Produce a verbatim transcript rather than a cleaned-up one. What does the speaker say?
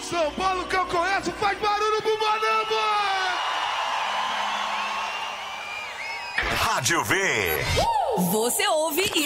São Paulo que eu conheço faz barulho pro Manamba! Rádio V. Você ouve e